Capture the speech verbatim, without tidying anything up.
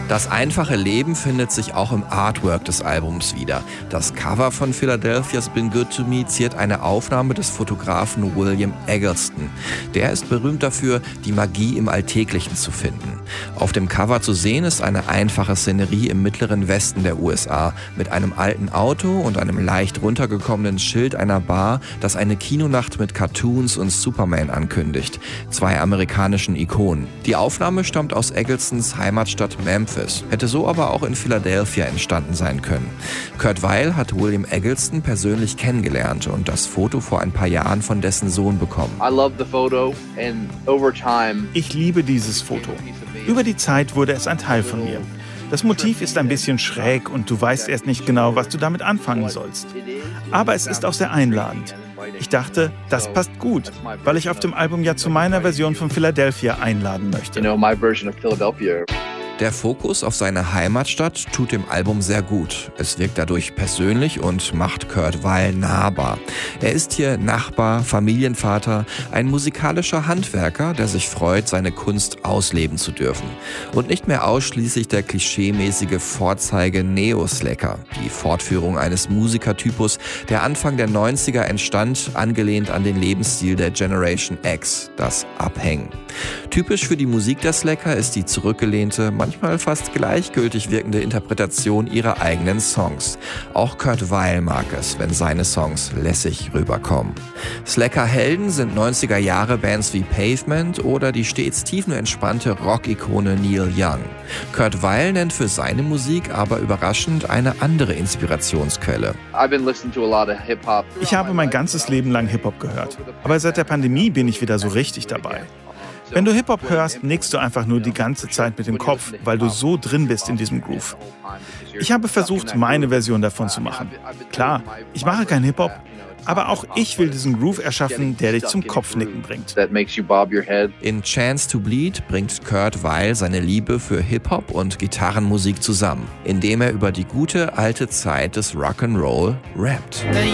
Das einfache Leben findet sich auch im Artwork des Albums wieder. Das Cover von Philadelphia's Been Good to Me ziert eine Aufnahme des Fotografen William Eggleston. Der ist berühmt dafür, die Magie im Alltäglichen zu finden. Auf dem Cover zu sehen ist eine einfache Szenerie im mittleren Westen der U S A mit einem alten Auto und einem leicht runtergekommenen Schild einer Bar, das eine Kinonacht mit Cartoons und Superman ankündigt. Zwei amerikanischen Ikonen. Die Aufnahme stammt aus Egglestons Heimatstadt Memphis. Hätte so aber auch in Philadelphia entstanden sein können. Kurt Weill hat William Eggleston persönlich kennengelernt und das Foto vor ein paar Jahren von dessen Sohn bekommen. Ich liebe dieses Foto. Über die Zeit wurde es ein Teil von mir. Das Motiv ist ein bisschen schräg und du weißt erst nicht genau, was du damit anfangen sollst. Aber es ist auch sehr einladend. Ich dachte, das passt gut, weil ich auf dem Album ja zu meiner Version von Philadelphia einladen möchte. Der Fokus auf seine Heimatstadt tut dem Album sehr gut. Es wirkt dadurch persönlich und macht Kurt Weill nahbar. Er ist hier Nachbar, Familienvater, ein musikalischer Handwerker, der sich freut, seine Kunst ausleben zu dürfen. Und nicht mehr ausschließlich der klischeemäßige Vorzeige-Neo-Slacker, die Fortführung eines Musikertypus, der Anfang der neunziger entstand, angelehnt an den Lebensstil der Generation X, das Abhängen. Typisch für die Musik der Slacker ist die zurückgelehnte, manchmal fast gleichgültig wirkende Interpretation ihrer eigenen Songs. Auch Kurt Weill mag es, wenn seine Songs lässig rüberkommen. Slacker-Helden sind neunziger Jahre Bands wie Pavement oder die stets tiefenentspannte Rock-Ikone Neil Young. Kurt Weill nennt für seine Musik aber überraschend eine andere Inspirationsquelle. Ich habe mein ganzes Leben lang Hip-Hop gehört, aber seit der Pandemie bin ich wieder so richtig dabei. Wenn du Hip-Hop hörst, nickst du einfach nur die ganze Zeit mit dem Kopf, weil du so drin bist in diesem Groove. Ich habe versucht, meine Version davon zu machen. Klar, ich mache kein Hip-Hop, aber auch ich will diesen Groove erschaffen, der dich zum Kopfnicken bringt. In Chance to Bleed bringt Kurt Weill seine Liebe für Hip-Hop und Gitarrenmusik zusammen, indem er über die gute alte Zeit des Rock'n'Roll rappt.